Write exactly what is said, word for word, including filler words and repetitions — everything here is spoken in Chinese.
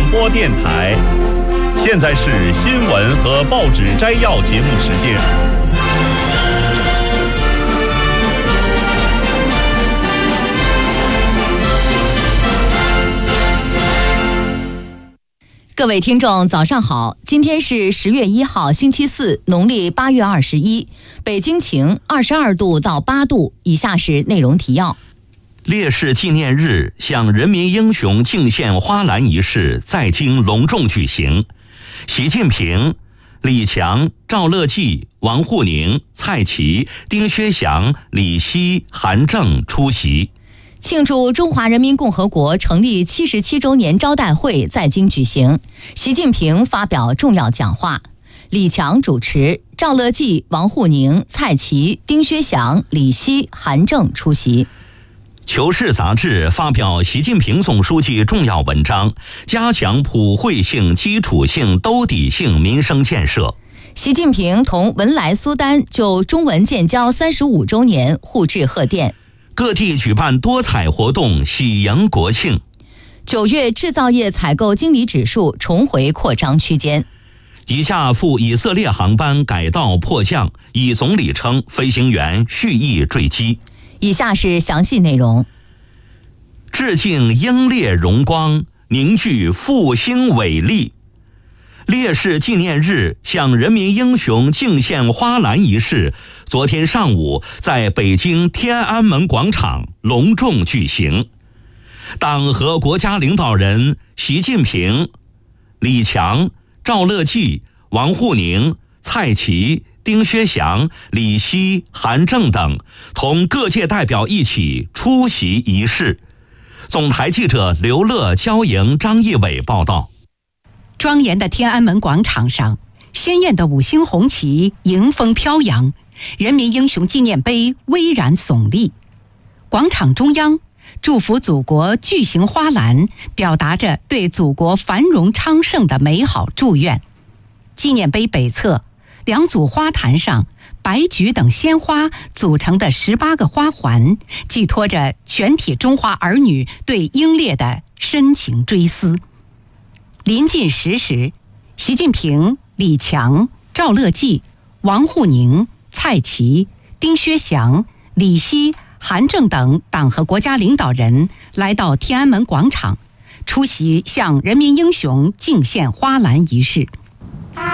播电台。现在是新闻和报纸摘要节目时间。 各位听众早上好，今天是十月一号星期四，农历八月二十一，北京晴，二十二度到八度。以下是内容提要。 烈士纪念日向人民英雄敬献花篮仪式在京隆重举行，习近平、李强、赵乐际、王沪宁、蔡奇、丁薛祥、李希、韩正出席。 庆祝中华人民共和国成立七十七周年招待会在京举行，习近平发表重要讲话，李强主持，赵乐际、王沪宁、蔡奇、丁薛祥、李希、韩正出席。 求是杂志发表习近平总书记重要文章，加强普惠性、基础性、兜底性民生建设。 习近平同文莱苏丹就中文建交三十五周年互致贺电。 各地举办多彩活动，喜迎国庆。 九月制造业采购经理指数重回扩张区间。 一架赴以色列航班改道迫降，以总理称飞行员蓄意坠机。 以下是详细内容。 致敬英烈荣光，凝聚复兴伟力。烈士纪念日向人民英雄敬献花篮仪式昨天上午在北京天安门广场隆重举行。党和国家领导人习近平、李强、赵乐际、王沪宁、蔡奇、丁薛祥、李希、韩正等同各界代表一起出席仪式。总台记者刘乐、焦莹、张义伟报道。 庄严的天安门广场上，鲜艳的五星红旗迎风飘扬，人民英雄纪念碑巍然耸立。广场中央，祝福祖国巨型花篮表达着对祖国繁荣昌盛的美好祝愿。纪念碑北侧，两组花坛上，白菊等鲜花组成的十八个花环，寄托着全体中华儿女对英烈的深情追思。临近十时，习近平、李强、赵乐际、王沪宁、蔡奇、丁薛祥、李希、韩正等党和国家领导人来到天安门广场，出席向人民英雄敬献花篮仪式。